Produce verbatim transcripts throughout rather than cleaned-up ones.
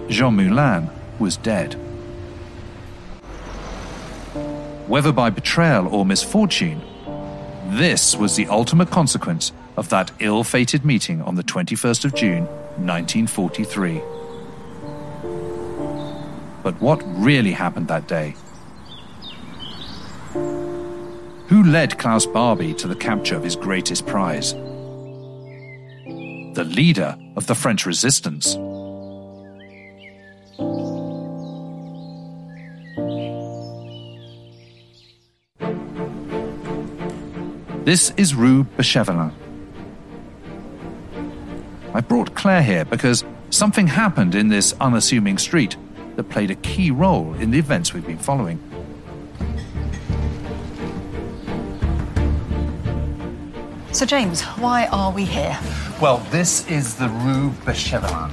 Jean Moulin was dead. Whether by betrayal or misfortune, this was the ultimate consequence of that ill-fated meeting on the twenty-first of June, nineteen forty-three. But what really happened that day? Who led Klaus Barbie to the capture of his greatest prize? The leader of the French resistance. This is Rue Bechevelin. I brought Claire here because something happened in this unassuming street that played a key role in the events we've been following. So James, why are we here? Well, this is the Rue Bechevelin,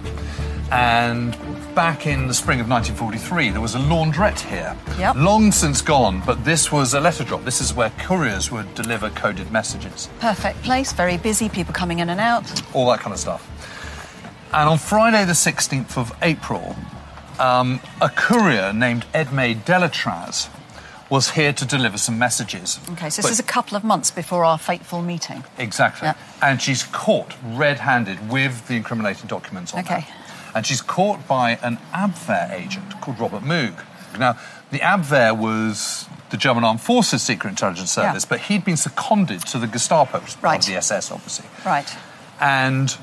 and back in the spring of nineteen forty-three, there was a laundrette here. Yep. Long since gone, but this was a letter drop. This is where couriers would deliver coded messages. Perfect place, very busy, people coming in and out. All that kind of stuff. And on Friday the sixteenth of April, um, a courier named Edme Delatraz was here to deliver some messages. Okay, so this But- is a couple of months before our fateful meeting. Exactly. Yeah. And she's caught red-handed with the incriminating documents on Okay. her. And she's caught by an Abwehr agent called Robert Moog. Now, the Abwehr was the German Armed Forces Secret Intelligence Service, Yeah. but he'd been seconded to the Gestapo, part Right. of the S S, obviously. Right. And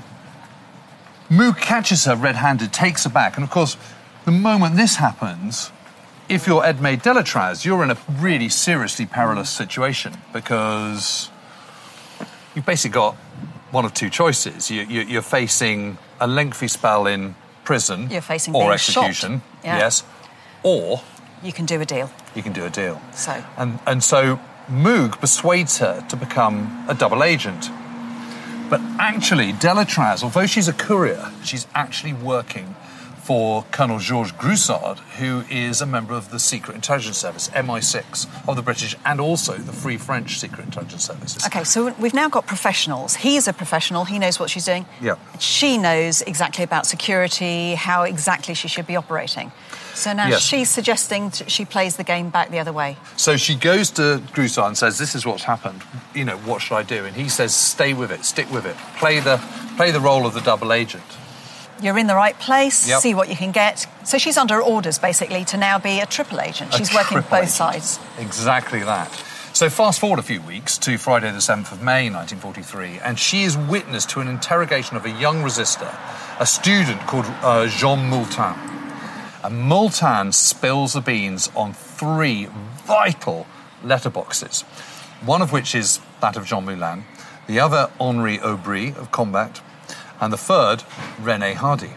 Moog catches her red-handed, takes her back, and of course, the moment this happens, if you're Edme Delatraz, you're in a really seriously perilous situation because you've basically got one of two choices. You, you, you're facing a lengthy spell in prison You're facing or being execution, shot. Yeah. yes, or You can do a deal. you can do a deal. So, And, and so Moog persuades her to become a double agent. But actually, Delatraz, although she's a courier, she's actually working for Colonel Georges Groussard, who is a member of the Secret Intelligence Service, M I six, of the British, and also the Free French Secret Intelligence Services. okay, so we've now got professionals. He's a professional, he knows what she's doing. Yeah. She knows exactly about security, how exactly she should be operating. So now Yes. she's suggesting t- she plays the game back the other way. So she goes to Groussard and says, "This is what's happened. You know, what should I do?" And he says, "Stay with it, stick with it. Play the play the role of the double agent." You're in the right place, Yep. see what you can get. So she's under orders, basically, to now be a triple agent. A She's working triple both agent. sides. Exactly that. So fast forward a few weeks to Friday the seventh of May, nineteen forty-three, and she is witness to an interrogation of a young resistor, a student called uh, Jean Moulin. And Moulin spills the beans on three vital letterboxes, one of which is that of Jean Moulin, the other Henri Aubry of Combat, and the third, René Hardy.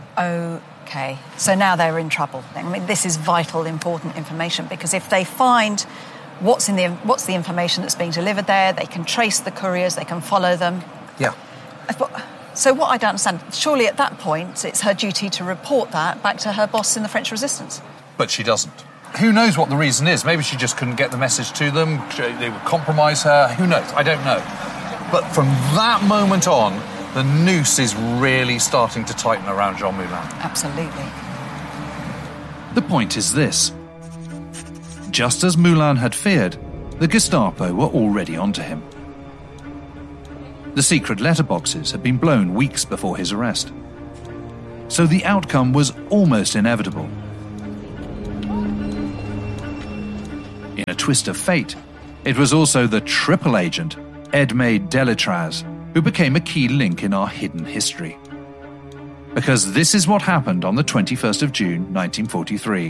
Okay, so now they're in trouble. I mean, this is vital, important information, because if they find what's in the what's the information that's being delivered there, they can trace the couriers, they can follow them. Yeah. But- So what I don't understand, surely at that point it's her duty to report that back to her boss in the French resistance. But she doesn't. Who knows what the reason is? Maybe she just couldn't get the message to them. They would compromise her. Who knows? I don't know. But from that moment on, the noose is really starting to tighten around Jean Moulin. Absolutely. The point is this. Just as Moulin had feared, the Gestapo were already onto him. The secret letterboxes had been blown weeks before his arrest. So the outcome was almost inevitable. In a twist of fate, it was also the triple agent, Edme Delatraz, who became a key link in our hidden history. Because this is what happened on the twenty-first of June, nineteen forty-three.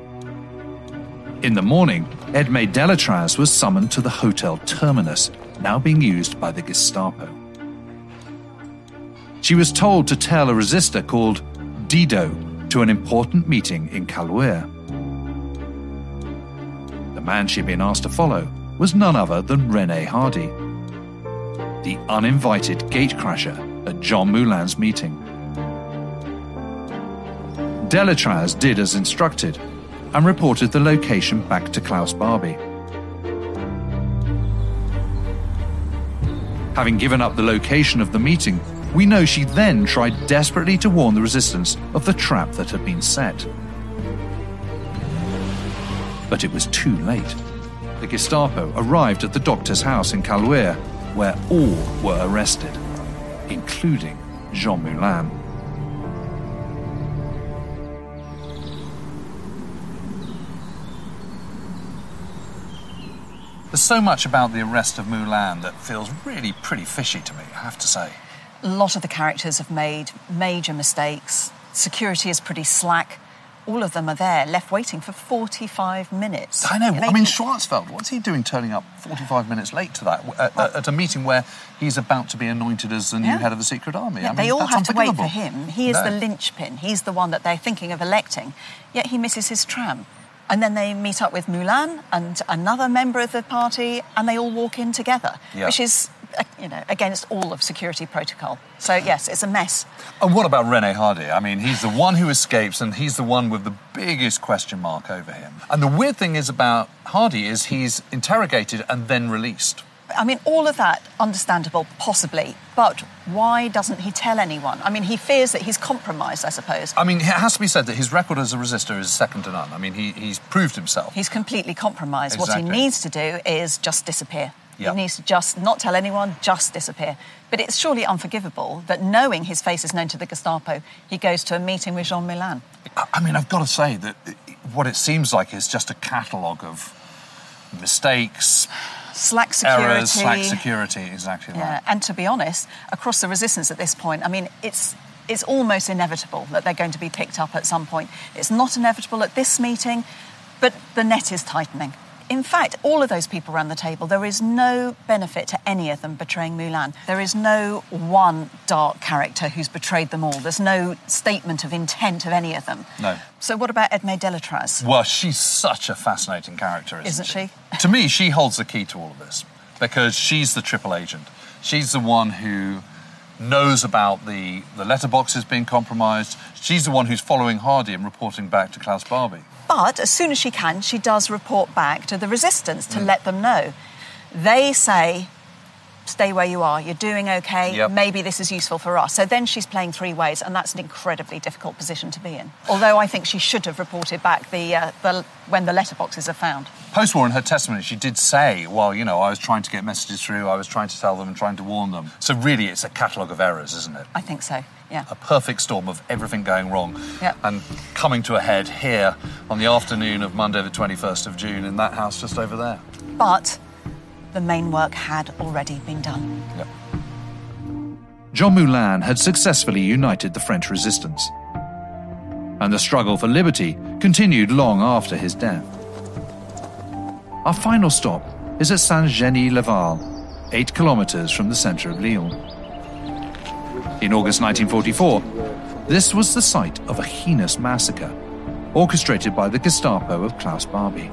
In the morning, Edme Delatraz was summoned to the Hotel Terminus, now being used by the Gestapo. She was told to tell a resistor called Dido to an important meeting in Caluire. The man she'd been asked to follow was none other than René Hardy, the uninvited gatecrasher at Jean Moulin's meeting. Delatraz did as instructed and reported the location back to Klaus Barbie. Having given up the location of the meeting, We know she then tried desperately to warn the resistance of the trap that had been set. But it was too late. The Gestapo arrived at the doctor's house in Caluire, where all were arrested, including Jean Moulin. There's so much about the arrest of Moulin that feels really pretty fishy to me, I have to say. A lot of the characters have made major mistakes. Security is pretty slack. All of them are there, left waiting for forty-five minutes. I know. They I mean, can... Schwarzfeld, what's he doing turning up forty-five minutes late to that, at, well, at a meeting where he's about to be anointed as the new yeah. head of the Secret Army? Yeah, I mean, they all that's have to wait for unforgivable. him. He is No. the linchpin. He's the one that they're thinking of electing. Yet he misses his tram. And then they meet up with Moulin and another member of the party, and they all walk in together, Yeah. which is, uh, you know, against all of security protocol. So, yes, it's a mess. And what about René Hardy? I mean, he's the one who escapes, and he's the one with the biggest question mark over him. And the weird thing is about Hardy is he's interrogated and then released. I mean, all of that, understandable, possibly, but why doesn't he tell anyone? I mean, he fears that he's compromised, I suppose. I mean, it has to be said that his record as a resistor is second to none. I mean, he, he's proved himself. He's completely compromised. Exactly. What he needs to do is just disappear. Yep. He needs to just not tell anyone, just disappear. But it's surely unforgivable that, knowing his face is known to the Gestapo, he goes to a meeting with Jean Moulin. I, I mean, I've got to say that what it seems like is just a catalogue of mistakes, Slack security. errors, slack security, exactly Yeah, right. and to be honest, across the resistance at this point, I mean, it's it's almost inevitable that they're going to be picked up at some point. It's not inevitable at this meeting, but the net is tightening. In fact, all of those people around the table, there is no benefit to any of them betraying Moulin. There is no one dark character who's betrayed them all. There's no statement of intent of any of them. No. So what about Edmé Delatraz? Well, she's such a fascinating character, isn't, Isn't she? To me, she holds the key to all of this because she's the triple agent. She's the one who knows about the, the letterboxes being compromised. She's the one who's following Hardy and reporting back to Klaus Barbie. But as soon as she can, she does report back to the resistance to mm. let them know. They say, stay where you are, you're doing okay, yep. maybe this is useful for us. So then she's playing three ways, and that's an incredibly difficult position to be in. Although I think she should have reported back the, uh, the when the letterboxes are found. Post-war, in her testimony, she did say, well, you know, I was trying to get messages through, I was trying to tell them and trying to warn them. So really, it's a catalogue of errors, isn't it? I think so, yeah. A perfect storm of everything going wrong yep. and coming to a head here on the afternoon of Monday the twenty-first of June in that house just over there. But the main work had already been done. Yep. Jean Moulin had successfully united the French resistance, and the struggle for liberty continued long after his death. Our final stop is at Saint-Genis-Laval, eight kilometres from the centre of Lille. In August nineteen forty-four, this was the site of a heinous massacre, orchestrated by the Gestapo of Klaus Barbie.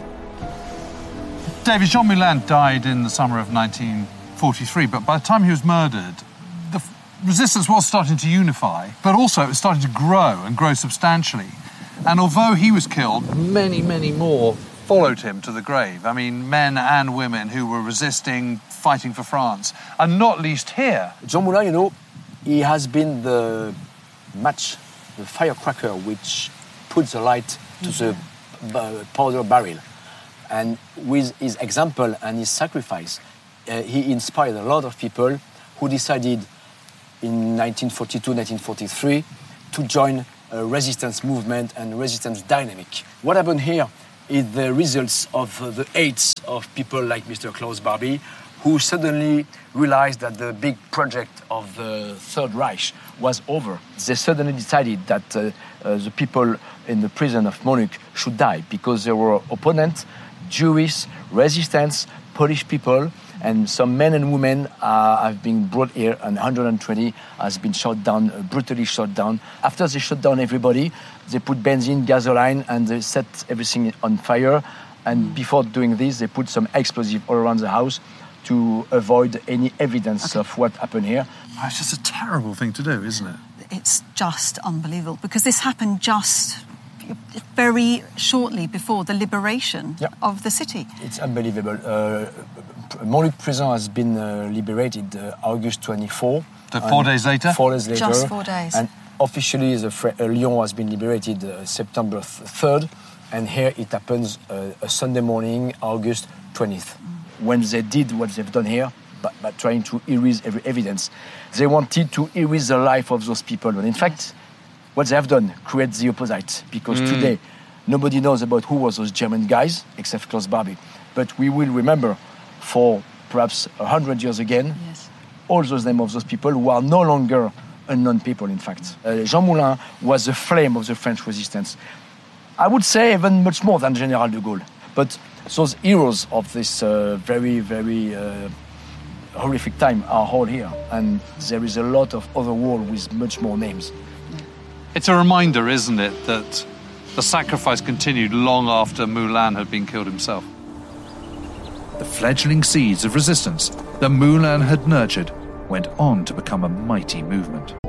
David, Jean Moulin died in the summer of nineteen forty-three, but by the time he was murdered, the resistance was starting to unify, but also it was starting to grow and grow substantially. And although he was killed, many, many more followed him to the grave. I mean, men and women who were resisting, fighting for France, and not least here. Jean Moulin, you know, he has been the match, the firecracker which puts the light to mm-hmm. the powder barrel. And with his example and his sacrifice, uh, he inspired a lot of people who decided in nineteen forty-two, nineteen forty-three to join a resistance movement and resistance dynamic. What happened here is the results of uh, the aids of people like Mister Klaus Barbie, who suddenly realized that the big project of the Third Reich was over. They suddenly decided that uh, uh, the people in the prison of Munich should die because they were opponents, Jewish, resistance, Polish people, and some men and women uh, have been brought here, and one hundred twenty has been shot down, uh, brutally shot down. After they shot down everybody, they put benzene, gasoline, and they set everything on fire. And before doing this, they put some explosive all around the house to avoid any evidence okay. of what happened here. It's just a terrible thing to do, isn't it? It's just unbelievable, because this happened just very shortly before the liberation yeah. of the city. It's unbelievable. Uh, Montluc prison has been uh, liberated uh, August twenty-fourth. So four And days later? Four days later. Just four days. And officially, the Fre- uh, Lyon has been liberated uh, September third, and here it happens uh, a Sunday morning, August twentieth. Mm. When they did what they've done here, but, but trying to erase every evidence, they wanted to erase the life of those people. And in fact, what they have done creates the opposite, because mm. today nobody knows about who was those German guys except Klaus Barbie. But we will remember for perhaps a hundred years again Yes. all those names of those people who are no longer unknown people, in fact. Uh, Jean Moulin was the flame of the French resistance. I would say even much more than General de Gaulle. But those heroes of this uh, very, very uh, horrific time are all here. And there is a lot of other war with much more names. It's a reminder, isn't it, that the sacrifice continued long after Moulin had been killed himself. The fledgling seeds of resistance that Moulin had nurtured went on to become a mighty movement.